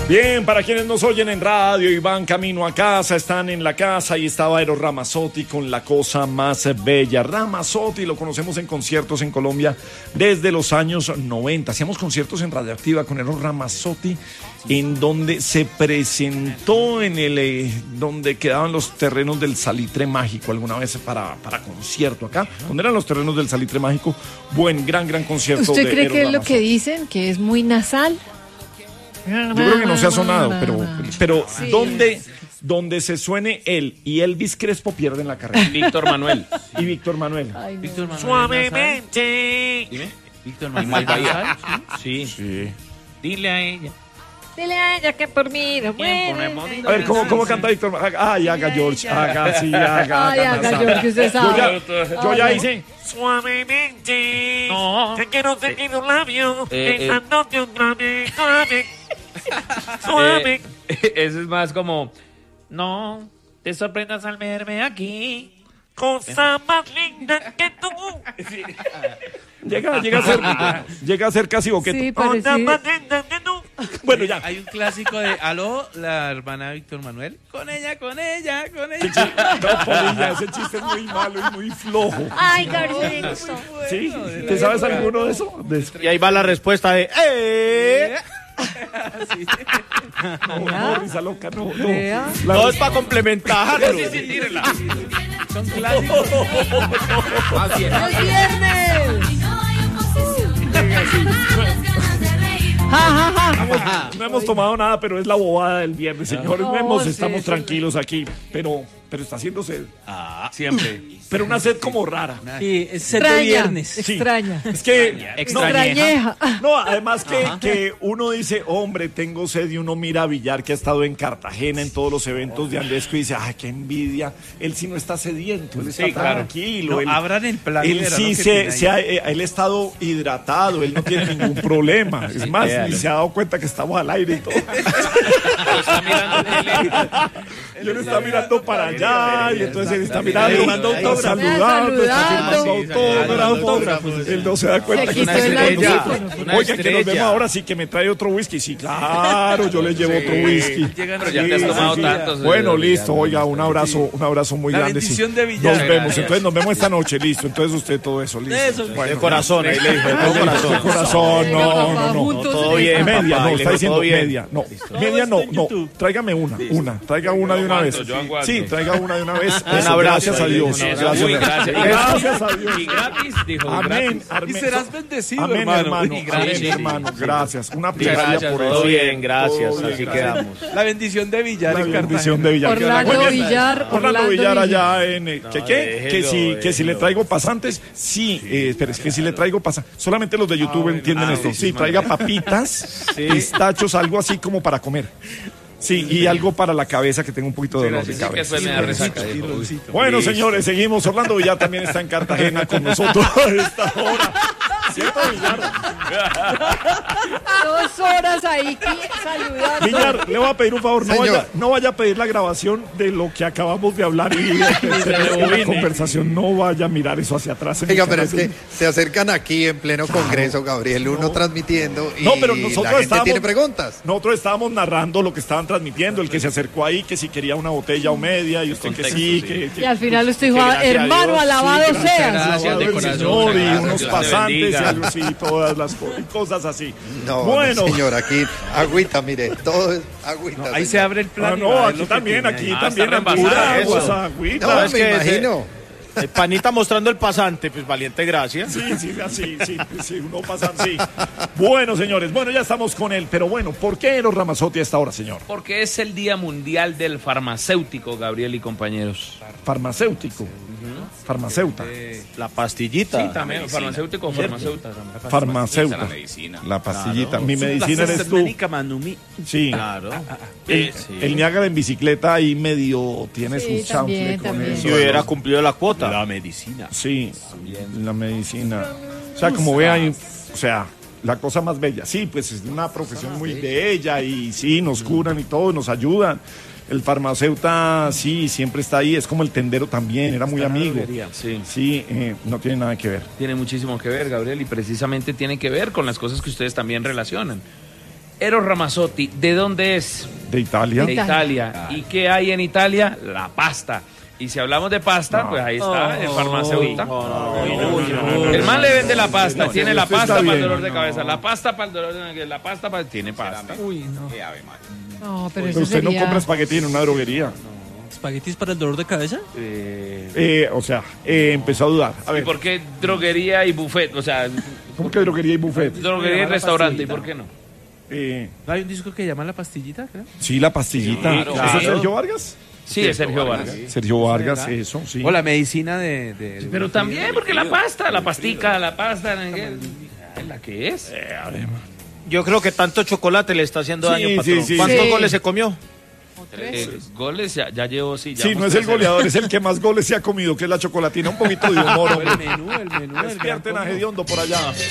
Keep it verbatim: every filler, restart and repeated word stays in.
Bien, para quienes nos oyen en radio y van camino a casa, están en la casa y estaba Eros Ramazzotti con La Cosa Más Bella. Ramazzotti lo conocemos en conciertos en Colombia desde los años noventa. Hacíamos conciertos en Radioactiva con Eros Ramazzotti, en donde se presentó en el eh, donde quedaban los terrenos del Salitre Mágico alguna vez para, para concierto acá. ¿Dónde eran los terrenos del Salitre Mágico? Buen, gran, gran concierto. ¿Usted de cree Eros que es lo Ramazzotti. que dicen, que es muy nasal? Yo creo que no se ha sonado, pero, pero Sí. donde, donde se suene él y Elvis Crespo pierden la carrera. Víctor Manuel. Y Víctor Manuel. Ay, no. Víctor Manuel. Suavemente. Dime. Víctor Manuel. Bahía. Sí. Sí. Dile a ella. Dile a ella que por mí no muere. A ver, ¿cómo, cómo canta Víctor Manuel? Ay, haga George, haga, sí, haga. Ay, haga George, usted Yo sabe. ya, yo ya hice. Suavemente. No. Te quiero seguir un labio. Eh, eh. Besándote otra vez, otra vez. Suave. Eh, eso es más como, no te sorprendas al verme aquí. Cosa más linda que tú. Llega, llega a ser, llega a ser casi boqueto. Sí, Cosa parecido. más linda que tú. Bueno, ya. Hay un clásico de Aló, la hermana de Víctor Manuel. Con ella, con ella, con Sí, ella. no, Polilla, ese chiste es muy malo y muy flojo. Ay, García. ¿Sí? ¿Te sabes alguno de eso? De- Y ahí va la respuesta de ¡Eh! No, no, risa loca, no, no. Vea. La- Todo es para complementarlo. Son clásicos. Más bien. ¡Es viernes! Ja, ja, ja. No hemos tomado nada, pero es la bobada del viernes, señores. No, Vemos, sí, estamos sí. tranquilos aquí, pero, pero está haciendo sed. Siempre. Pero una sed como rara. Sí, es set de Extraña, viernes. Sí. extraña. Es que Extrañeja. no, además que, que uno dice, hombre, tengo sed, y uno mira a Villar, que ha estado en Cartagena en todos los eventos de Andesco, y dice, ay, qué envidia. Él sí no está sediento, él está Sí, claro. tranquilo. No, él, abran el planero, Él sí ¿no? que se, tiene se ahí. ha, eh, él ha estado hidratado, él no tiene ningún problema. Es más, véalo. ni se ha dado cuenta que estamos al aire y todo. Está mirando tele. Y él está mirando para allá, y entonces él está mirando, firmando está autógrafos. saludando, está Saludando. firmando Sí, sacando autógrafos. autógrafos. Él no se da cuenta Se que quitó está el haciendo audífono. nosotros. Una Oiga, que nos estrella. vemos ahora, sí, que me trae otro whisky. Sí, claro, yo le llevo otro whisky. Llegan Pero ya te has Sí, tomado sí. tantos. Bueno, eh, listo, oiga, un abrazo, un abrazo muy La grande. bendición sí. de Villar. Nos vemos, Gracias. entonces nos vemos esta noche, listo. Entonces usted todo eso, listo. Eso, Bueno, De corazón, ahí le dijo, de todo de corazón. corazón, Venga, no, papá, no, no. juntos todo en bien, esta- Media, papá, no, y le está dijo, diciendo todo bien. media. No, Todo media está no, en no. YouTube. Tráigame una, una. Traiga una de una vez. aguanto, yo aguanto. Sí, traiga una de una vez. Un Eso, abrazo, gracias a ahí, Dios. un Eso, abrazo. muy gracias. Gracias a Dios. Y gratis, dijo. Amén, gratis. amén. Y serás bendecido, Amén, hermano. hermano. Y Amén, gracias. hermano. Gracias. Una Muchas plegaria gracias, por Todo eso. bien, gracias. Todo bien, Así gracias. quedamos. La bendición de Villar La en bendición Cartagena. de Villar. Orlando Muy bien. Villar, Orlando Orlando Villar Villar. allá en... eh, ¿Qué, qué? déjelo, Que si, que si le déjelo. traigo pasantes, sí, eh, espera, es que si le traigo pasantes, solamente los de YouTube entienden ah, esto. sí, Sí, traiga papitas, pistachos, algo así como para comer. Sí, y algo para la cabeza, que tengo un poquito de dolor de Sí, que cabeza. después me da resaca. dijo. Bueno, señores, seguimos. Orlando Villar también está en Cartagena con nosotros a esta hora. ¿Cierto, Villar? Dos horas ahí qui- saludando. Villar, le voy a pedir un favor, no Señor. vaya, no vaya a pedir la grabación de lo que acabamos de hablar y de, de la conversación. No vaya a mirar eso hacia atrás. en Oiga, el pero es canal. que se acercan aquí en pleno congreso, Gabriel, uno transmitiendo y No, pero nosotros la gente estábamos- tiene preguntas. Nosotros estábamos narrando lo que estaban transmitiendo, el que se acercó ahí, que si quería una botella o media, y usted que sí, que, que- Y al final usted dijo, que gracias a hermano, Dios, alabado sí, gracias, seas. gracias. alabado de el corazón, Señor, y gracias, unos Dios te pasantes y bendiga. algo así, todas las co- y cosas así. No, bueno, no, señor, aquí agüita, mire, todo es agüita. Ahí se señor. abre el ah, plan. y no, va a ver aquí lo que también, tiene aquí ahí. Ah, también, está pura reembasada, agua, eso. agüita. No, es me que imagino. El panita mostrando el pasante, pues valiente gracias. Sí, sí, así, sí, sí, uno pasa así. Bueno, señores, bueno, ya estamos con él, pero bueno, ¿por qué Eros Ramazzotti a esta hora, señor? Porque es el Día Mundial del Farmacéutico, Gabriel y compañeros. Farmacéutico, farmacéuta, La pastillita. Sí, también, farmacéutico o farmacéuta. también. farmacéuta, La medicina. la pastillita. Claro. Mi medicina eres tú. Manumi. Sí, Claro. el, el Niágara en bicicleta ahí medio tiene Sí, su también, chanfle con también. eso. Si hubiera cumplido la cuota. La medicina. Sí, la medicina. O sea, como ve ahí, o sea, la cosa más bella. Sí, pues es una profesión muy bella y sí, nos curan y todo, nos ayudan. El farmacéuta, sí, siempre está ahí. Es como el tendero también, era muy amigo. Sí. Sí, eh, no tiene nada que ver. Tiene muchísimo que ver, Gabriel, y precisamente tiene que ver con las cosas que ustedes también relacionan. Eros Ramazzotti, ¿de dónde es? De Italia. De Italia. ¿Y qué hay en Italia? La pasta. Y si hablamos de pasta, pues ahí está el farmacéutico. El man le vende la pasta, No, tiene sí, la usted pasta está para el bien. dolor de cabeza, la pasta para el dolor de la pasta para tiene pasta. Uy, no. No, pero Pero eso usted no sería... compra espagueti en una droguería. ¿Espaguetis para el dolor de cabeza? Eh, Eh, o sea, eh, empezó a dudar. A ¿Y ver, por qué droguería y buffet? O sea, ¿cómo que droguería y buffet? droguería y restaurante, ¿y por qué no? Eh, ¿No hay un disco que llama La Pastillita, creo? sí, la pastillita. Sí, ¿Eso claro. es Sergio Vargas? Sí, es Sergio Vargas. Sergio Vargas, ¿verdad? eso, sí. O la medicina de... de- de- Pero también, porque la pasta, la pastica, la pasta, ¿la que es? Yo creo que tanto chocolate le está haciendo Sí, daño, sí, patrón. sí. ¿Cuántos Sí. goles se comió? Eh, goles ya, ya llevo, sí. Sí, no llevamos es el tres. goleador, es el que más goles se ha comido, que es la chocolatina. Un poquito de humor, hombre. El menú, el menú. el gran Despierten a combo. Gediondo por allá.